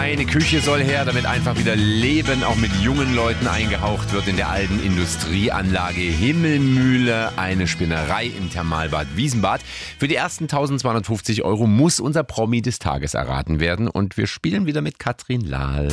Eine Küche soll her, damit einfach wieder Leben auch mit jungen Leuten eingehaucht wird in der alten Industrieanlage Himmelmühle. Eine Spinnerei im Thermalbad Wiesenbad. Für die ersten 1.250 € muss unser Promi des Tages erraten werden. Und wir spielen wieder mit Katrin Lahl.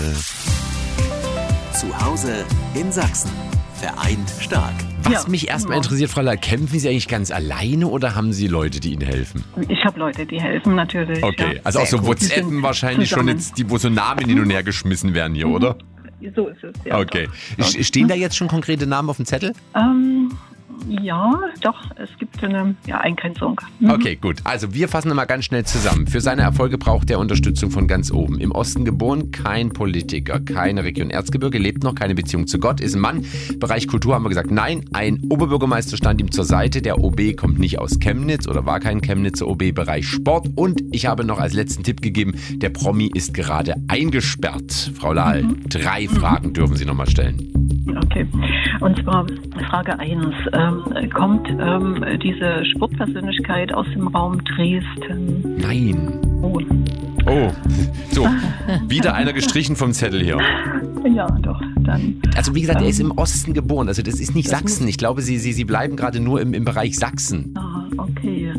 Zu Hause in Sachsen. Vereint stark. Was mich erstmal interessiert, Frau Lahl, kämpfen Sie eigentlich ganz alleine oder haben Sie Leute, die Ihnen helfen? Ich habe Leute, die helfen natürlich. Okay, ja. also auch so WhatsAppen wahrscheinlich zusammen. schon jetzt, wo so Namen hin und her geschmissen werden hier, oder? So ist es, ja. Okay. Stehen da jetzt schon konkrete Namen auf dem Zettel? Ja, doch, es gibt eine Eingrenzung. Okay, gut. Also wir fassen mal ganz schnell zusammen. Für seine Erfolge braucht er Unterstützung von ganz oben. Im Osten geboren, kein Politiker, keine Region Erzgebirge, lebt noch, keine Beziehung zu Gott, ist ein Mann. Bereich Kultur haben wir gesagt, nein. Ein Oberbürgermeister stand ihm zur Seite. Der OB kommt nicht aus Chemnitz oder war kein Chemnitzer OB. Bereich Sport. Und ich habe noch als letzten Tipp gegeben, der Promi ist gerade eingesperrt. Frau Lahl, 3 Fragen dürfen Sie nochmal stellen. Okay, und zwar Frage 1. Kommt diese Sportpersönlichkeit aus dem Raum Dresden? Nein. Oh, so, wieder einer gestrichen vom Zettel hier. ja, doch, dann. Also wie gesagt, er ist im Osten geboren, also das ist nicht Sachsen. Ich glaube, Sie bleiben gerade nur im Bereich Sachsen. Ah, okay.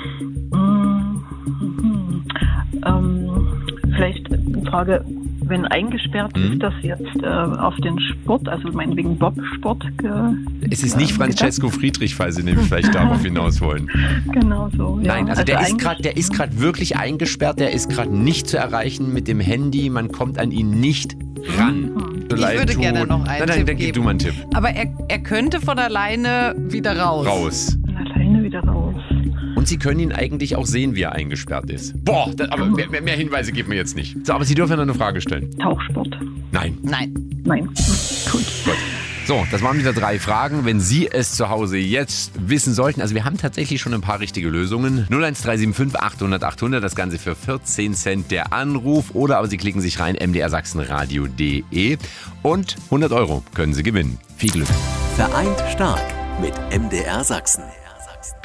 Vielleicht eine Frage, wenn eingesperrt, ist das jetzt auf den Sport, also meinetwegen Bobsport? Es ist nicht Francesco Friedrich, falls Sie nämlich vielleicht darauf hinaus wollen. Genau so, ja. Nein, also der ist gerade wirklich eingesperrt, der ist gerade nicht zu erreichen mit dem Handy, man kommt an ihn nicht ran. Ich würde gerne noch einen Tipp dann gib du mal einen Tipp. Aber er könnte von alleine wieder raus. Von alleine wieder raus. Und Sie können ihn eigentlich auch sehen, wie er eingesperrt ist. Boah, aber mehr Hinweise geben wir jetzt nicht. So, aber Sie dürfen ja noch eine Frage stellen. Tauchsport. Nein. Gut. So, das waren wieder 3 Fragen. Wenn Sie es zu Hause jetzt wissen sollten, also wir haben tatsächlich schon ein paar richtige Lösungen. 01375 800 800, das Ganze für 14 Cent der Anruf. Oder aber Sie klicken sich rein, mdrsachsenradio.de. Und 100 € können Sie gewinnen. Viel Glück. Vereint stark mit MDR Sachsen.